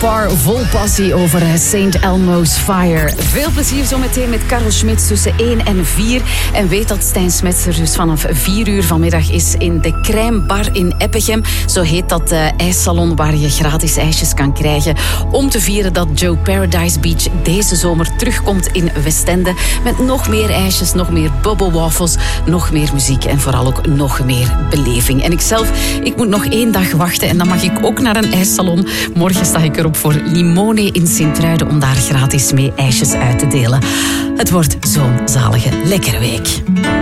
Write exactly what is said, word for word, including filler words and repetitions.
Parr vol passie over Saint Elmo's Fire. Veel plezier zometeen met Karel Schmitz tussen één en vier. En weet dat Stijn Smets er dus vanaf vier uur vanmiddag is in de Crème Bar in Eppegem. Zo heet dat uh, ijssalon waar je gratis ijsjes kan krijgen. Om te vieren dat Joe Paradise Beach deze zomer terugkomt in Westende. Met nog meer ijsjes, nog meer bubble waffles, nog meer muziek en vooral ook nog meer beleving. En ikzelf, ik moet nog één dag wachten en dan mag ik ook naar een ijssalon. Morgen sta ik erop voor Limone in Sint-Truiden om daar gratis mee ijsjes uit te delen. Het wordt zo'n zalige, lekkere week.